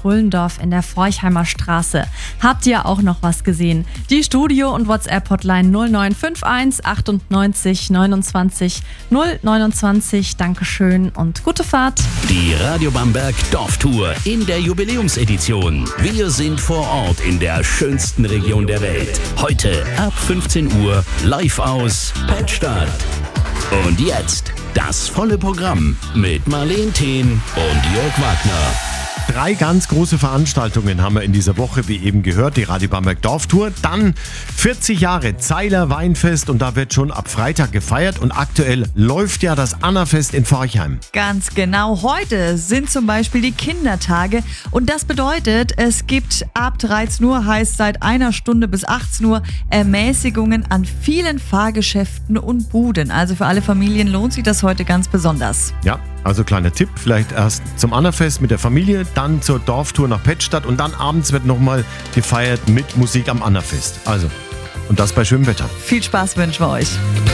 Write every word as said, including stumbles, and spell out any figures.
Tullendorf in der Forchheimer Straße. Habt ihr auch noch was gesehen? Die Studio- und WhatsApp-Hotline null neun fünf eins achtundneunzig neunundzwanzig null neunundzwanzig. Dankeschön und gute Fahrt. Die Radio Bamberg Dorftour in der Jubiläumsedition. Wir sind vor Ort in der schönsten Region der Welt. Heute ab fünfzehn Uhr live aus Pettstadt. Und jetzt das volle Programm mit Marleen Thehn und Jörg Wagner. Drei ganz große Veranstaltungen haben wir in dieser Woche, wie eben gehört, die Radio Bamberg Dorftour. Dann vierzig Jahre Zeiler Weinfest und da wird schon ab Freitag gefeiert und aktuell läuft ja das Annafest in Forchheim. Ganz genau, heute sind zum Beispiel die Kindertage und das bedeutet, es gibt ab dreizehn Uhr, heißt seit einer Stunde bis achtzehn Uhr, Ermäßigungen an vielen Fahrgeschäften und Buden. Also für alle Familien lohnt sich das heute ganz besonders. Ja, also kleiner Tipp, vielleicht erst zum Annafest mit der Familie, dann zur Dorftour nach Pettstadt und dann abends wird nochmal gefeiert mit Musik am Annafest. Also, und das bei schönem Wetter. Viel Spaß wünschen wir euch.